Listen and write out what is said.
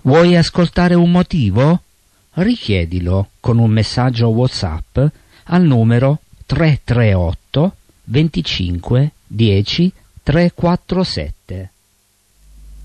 Vuoi ascoltare un motivo? Richiedilo con un messaggio WhatsApp al numero 338 25 10 347.